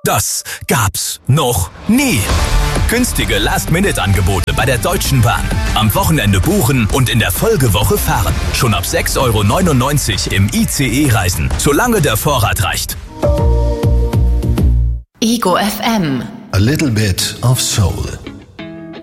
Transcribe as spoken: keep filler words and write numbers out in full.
Das gab's noch nie. Günstige Last-Minute-Angebote bei der Deutschen Bahn. Am Wochenende buchen und in der Folgewoche fahren. Schon ab sechs Euro neunundneunzig im I C E reisen, solange der Vorrat reicht. Ego F M. A little bit of soul.